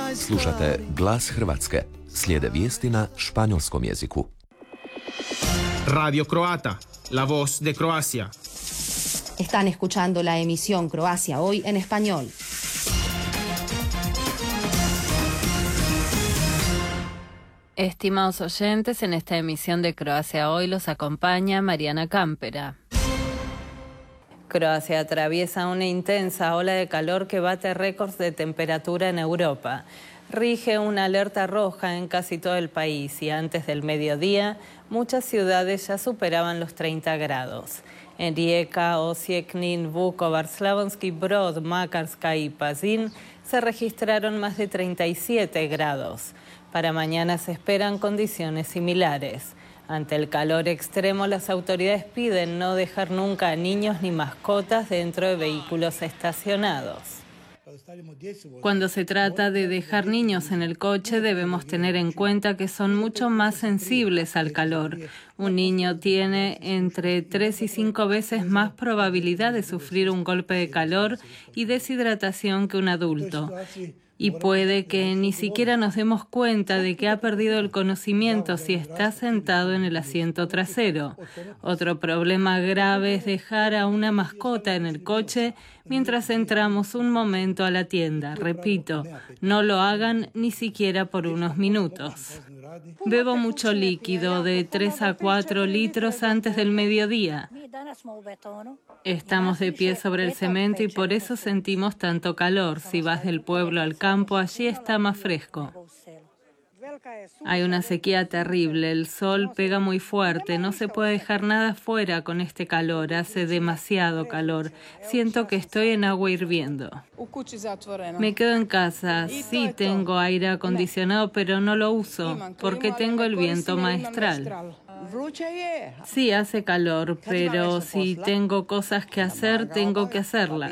Slušate Glas Hrvatske. Slijede vijesti na španjolskom jeziku. Radio Croata, la voz de Croacia. Están escuchando la emisión Croacia Hoy en español. Estimados oyentes, en esta emisión de Croacia Hoy los acompaña Mariana Cámpera. Croacia atraviesa una intensa ola de calor que bate récords de temperatura en Europa. Rige una alerta roja en casi todo el país y antes del mediodía muchas ciudades ya superaban los 30 grados. En Rijeka, Osijek, Nin, Vukovar, Slavonski Brod, Makarska y Pazin se registraron más de 37 grados. Para mañana se esperan condiciones similares. Ante el calor extremo, las autoridades piden no dejar nunca a niños ni mascotas dentro de vehículos estacionados. Cuando se trata de dejar niños en el coche, debemos tener en cuenta que son mucho más sensibles al calor. Un niño tiene entre 3 y 5 veces más probabilidad de sufrir un golpe de calor y deshidratación que un adulto. Y puede que ni siquiera nos demos cuenta de que ha perdido el conocimiento si está sentado en el asiento trasero. Otro problema grave es dejar a una mascota en el coche mientras entramos un momento a la tienda. Repito, no lo hagan ni siquiera por unos minutos. Bebo mucho líquido, de 3 a 4 litros antes del mediodía. Estamos de pie sobre el cemento y por eso sentimos tanto calor. Si vas del pueblo al campo, allí está más fresco. Hay una sequía terrible, el sol pega muy fuerte, no se puede dejar nada fuera con este calor, hace demasiado calor. Siento que estoy en agua hirviendo. Me quedo en casa, sí tengo aire acondicionado, pero no lo uso, porque tengo el viento maestral. Sí, hace calor, pero si tengo cosas que hacer, tengo que hacerlas.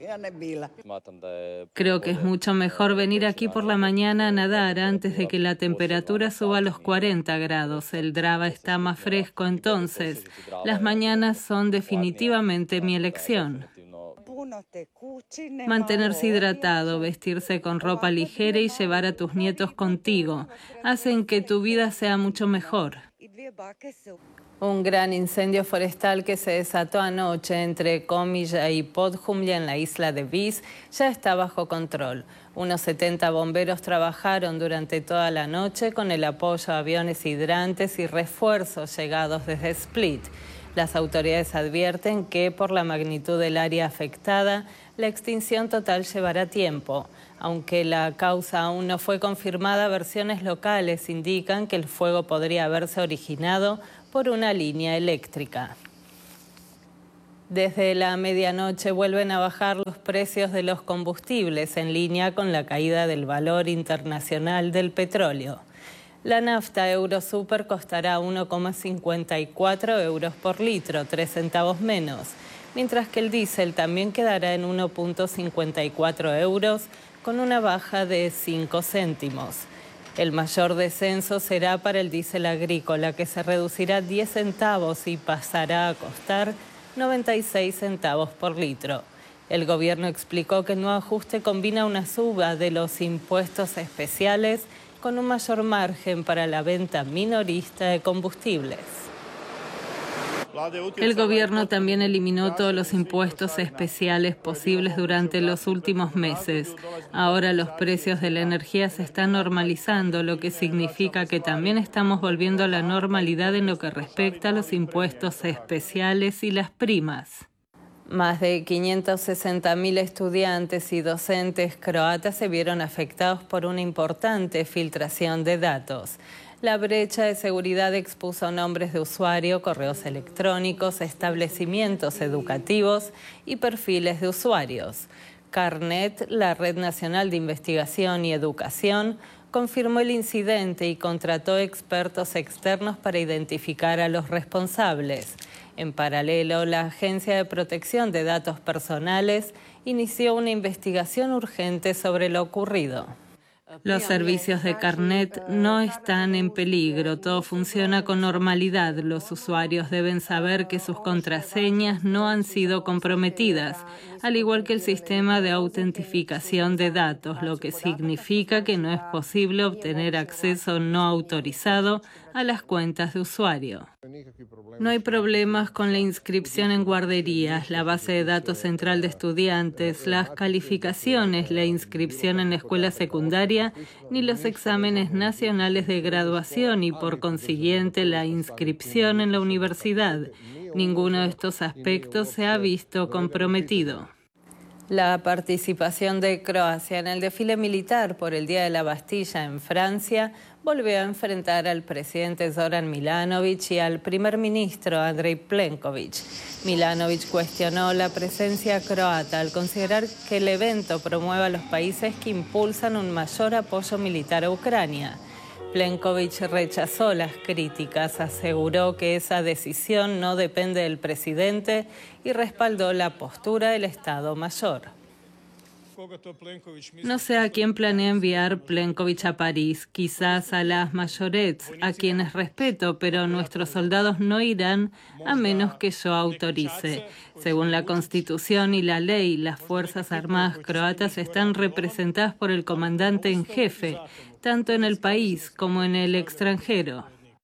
Creo que es mucho mejor venir aquí por la mañana a nadar antes de que la temperatura suba a los 40 grados. El Drava está más fresco, entonces las mañanas son definitivamente mi elección. Mantenerse hidratado, vestirse con ropa ligera y llevar a tus nietos contigo hacen que tu vida sea mucho mejor. Un gran incendio forestal que se desató anoche entre Komija y Podhumlja en la isla de Vis ya está bajo control. Unos 70 bomberos trabajaron durante toda la noche con el apoyo de aviones hidrantes y refuerzos llegados desde Split. Las autoridades advierten que por la magnitud del área afectada, la extinción total llevará tiempo. Aunque la causa aún no fue confirmada, versiones locales indican que el fuego podría haberse originado por una línea eléctrica. Desde la medianoche vuelven a bajar los precios de los combustibles en línea con la caída del valor internacional del petróleo. La nafta Eurosuper costará 1,54 euros por litro, 3 centavos menos, mientras que el diésel también quedará en 1,54 euros, con una baja de 5 céntimos. El mayor descenso será para el diésel agrícola, que se reducirá 10 centavos y pasará a costar 96 centavos por litro. El gobierno explicó que el nuevo ajuste combina una suba de los impuestos especiales con un mayor margen para la venta minorista de combustibles. El gobierno también eliminó todos los impuestos especiales posibles durante los últimos meses. Ahora los precios de la energía se están normalizando, lo que significa que también estamos volviendo a la normalidad en lo que respecta a los impuestos especiales y las primas. Más de 560.000 estudiantes y docentes croatas se vieron afectados por una importante filtración de datos. La brecha de seguridad expuso nombres de usuario, correos electrónicos, establecimientos educativos y perfiles de usuarios. Carnet, la Red Nacional de Investigación y Educación, confirmó el incidente y contrató expertos externos para identificar a los responsables. En paralelo, la Agencia de Protección de Datos Personales inició una investigación urgente sobre lo ocurrido. Los servicios de Carnet no están en peligro, todo funciona con normalidad. Los usuarios deben saber que sus contraseñas no han sido comprometidas, al igual que el sistema de autentificación de datos, lo que significa que no es posible obtener acceso no autorizado a las cuentas de usuario. No hay problemas con la inscripción en guarderías, la base de datos central de estudiantes, las calificaciones, la inscripción en la escuela secundaria, ni los exámenes nacionales de graduación y, por consiguiente, la inscripción en la universidad. Ninguno de estos aspectos se ha visto comprometido. La participación de Croacia en el desfile militar por el Día de la Bastilla en Francia volvió a enfrentar al presidente Zoran Milanović y al primer ministro Andrej Plenković. Milanović cuestionó la presencia croata al considerar que el evento promueve a los países que impulsan un mayor apoyo militar a Ucrania. Plenković rechazó las críticas, aseguró que esa decisión no depende del presidente y respaldó la postura del Estado Mayor. No sé a quién planea enviar Plenković a París, quizás a las mayorets, a quienes respeto, pero nuestros soldados no irán a menos que yo autorice. Según la Constitución y la ley, las Fuerzas Armadas croatas están representadas por el comandante en jefe, tanto en el país como en el extranjero.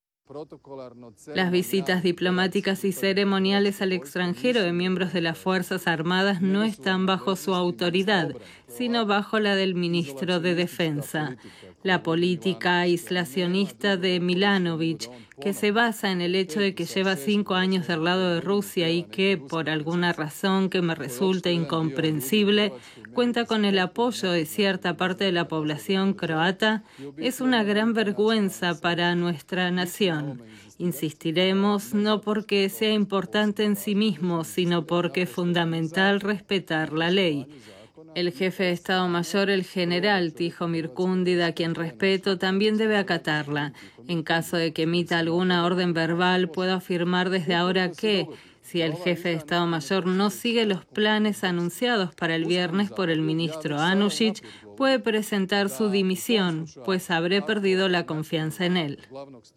Las visitas diplomáticas y ceremoniales al extranjero de miembros de las Fuerzas Armadas no están bajo su autoridad, sino bajo la del ministro de Defensa. La política aislacionista de Milanović, que se basa en el hecho de que lleva 5 años del lado de Rusia y que, por alguna razón que me resulta incomprensible, cuenta con el apoyo de cierta parte de la población croata, es una gran vergüenza para nuestra nación. Insistiremos no porque sea importante en sí mismo, sino porque es fundamental respetar la ley. El jefe de Estado Mayor, el general Tihomir Kundida, a quien respeto, también debe acatarla. En caso de que emita alguna orden verbal, puedo afirmar desde ahora que, si el jefe de Estado Mayor no sigue los planes anunciados para el viernes por el ministro Anušić, puede presentar su dimisión, pues habré perdido la confianza en él.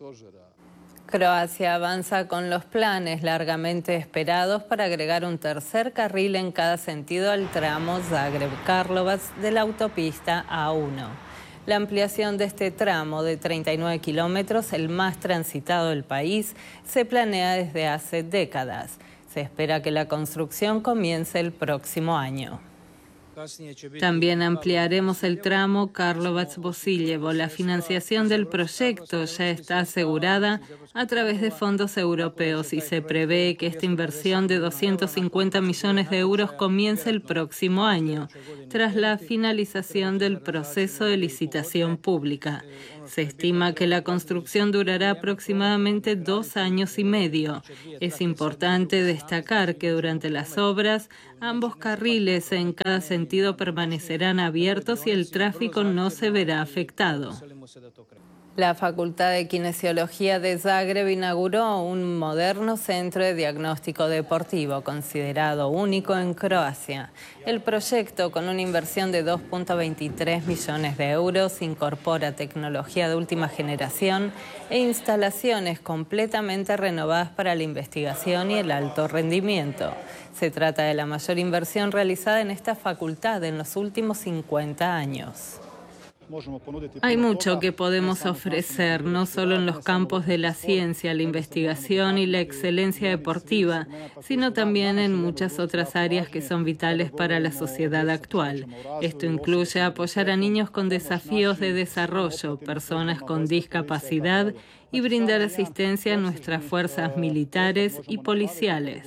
Croacia avanza con los planes largamente esperados para agregar un tercer carril en cada sentido al tramo Zagreb-Karlovac de la autopista A1. La ampliación de este tramo de 39 kilómetros, el más transitado del país, se planea desde hace décadas. Se espera que la construcción comience el próximo año. También ampliaremos el tramo Karlovac-Bosiljevo. La financiación del proyecto ya está asegurada a través de fondos europeos y se prevé que esta inversión de 250 millones de euros comience el próximo año, tras la finalización del proceso de licitación pública. Se estima que la construcción durará aproximadamente 2 años y medio. Es importante destacar que durante las obras, ambos carriles en cada sentido permanecerán abiertos y el tráfico no se verá afectado. La Facultad de Kinesiología de Zagreb inauguró un moderno centro de diagnóstico deportivo, considerado único en Croacia. El proyecto, con una inversión de 2,23 millones de euros, incorpora tecnología de última generación e instalaciones completamente renovadas para la investigación y el alto rendimiento. Se trata de la mayor inversión realizada en esta facultad en los últimos 50 años. Hay mucho que podemos ofrecer, no solo en los campos de la ciencia, la investigación y la excelencia deportiva, sino también en muchas otras áreas que son vitales para la sociedad actual. Esto incluye apoyar a niños con desafíos de desarrollo, personas con discapacidad y brindar asistencia a nuestras fuerzas militares y policiales.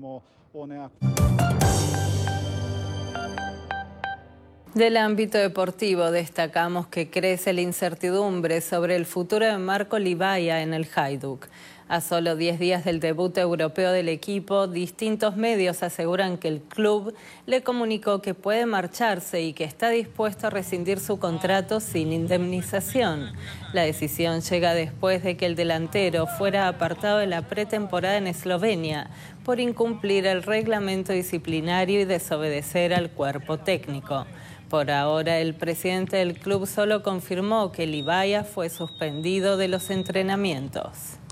Del ámbito deportivo destacamos que crece la incertidumbre sobre el futuro de Marco Livaja en el Hajduk. A solo 10 días del debut europeo del equipo, distintos medios aseguran que el club le comunicó que puede marcharse y que está dispuesto a rescindir su contrato sin indemnización. La decisión llega después de que el delantero fuera apartado de la pretemporada en Eslovenia por incumplir el reglamento disciplinario y desobedecer al cuerpo técnico. Por ahora, el presidente del club solo confirmó que Livaia fue suspendido de los entrenamientos.